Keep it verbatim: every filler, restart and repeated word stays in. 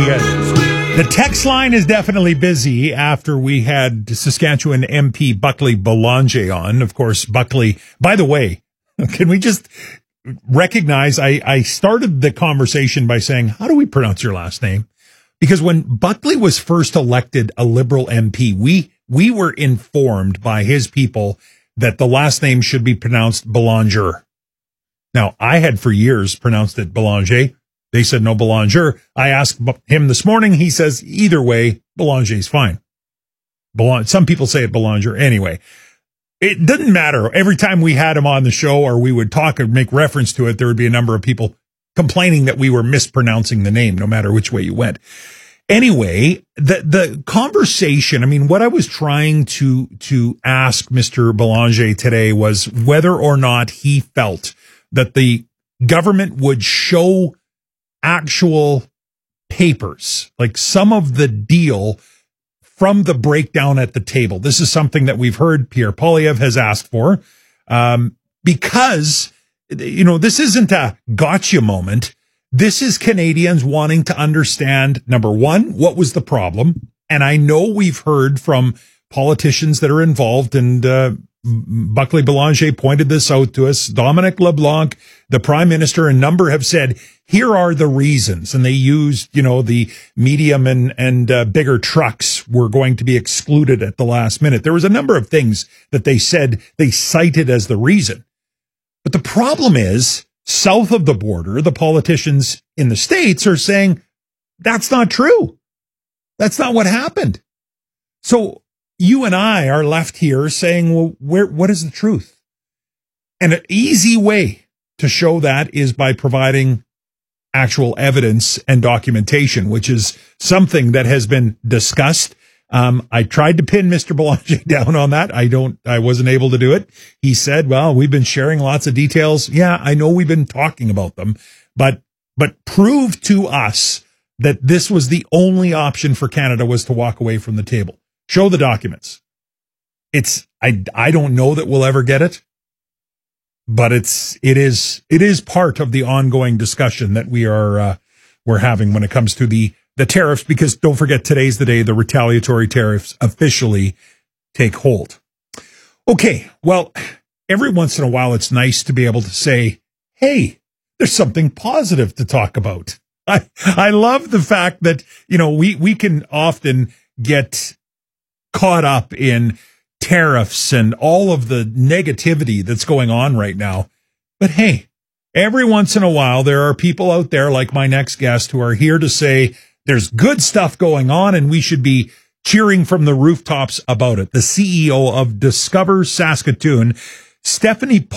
uh, the text line is definitely busy after we had Saskatchewan M P Buckley Belanger on. Of course, Buckley, by the way, can we just recognize, I, I started the conversation by saying, how do we pronounce your last name? Because when Buckley was first elected a Liberal M P, we, we were informed by his people that the last name should be pronounced Belanger. Now, I had for years pronounced it Belanger. They said no, Belanger. I asked him this morning. He says either way, Belanger is fine. Belang- Some people say it Belanger. Anyway, it didn't matter. Every time we had him on the show or we would talk or make reference to it, there would be a number of people complaining that we were mispronouncing the name, no matter which way you went. Anyway, the the conversation, I mean, what I was trying to to ask Mister Belanger today was whether or not he felt that the government would show actual papers, like some of the deal from the breakdown at the table. This is something that we've heard Pierre Poilievre has asked for, um, because, you know, this isn't a gotcha moment. This is Canadians wanting to understand, number one, what was the problem? And I know we've heard from politicians that are involved, and uh, Buckley Belanger pointed this out to us. Dominic LeBlanc, the Prime Minister, a number have said, here are the reasons. And they used, you know, the medium and, and uh, bigger trucks were going to be excluded at the last minute. There was a number of things that they said they cited as the reason. But the problem is, south of the border, the politicians in the States are saying, that's not true. That's not what happened. So you and I are left here saying, well, where, what is the truth? And an easy way to show that is by providing actual evidence and documentation, which is something that has been discussed. Um, I tried to pin Mister Belanger down on that. I don't, I wasn't able to do it. He said, well, we've been sharing lots of details. Yeah, I know we've been talking about them, but, but prove to us that this was the only option for Canada was to walk away from the table. Show the documents. It's, I, I don't know that we'll ever get it, but it's, it is, it is part of the ongoing discussion that we are, uh, we're having when it comes to the, the tariffs, because don't forget, today's the day the retaliatory tariffs officially take hold. Okay. Well, every once in a while, it's nice to be able to say, hey, there's something positive to talk about. I, I love the fact that, you know, we, we can often get caught up in tariffs and all of the negativity that's going on right now. But hey, every once in a while, there are people out there like my next guest who are here to say there's good stuff going on and we should be cheering from the rooftops about it. The C E O of Discover Saskatoon, Stephanie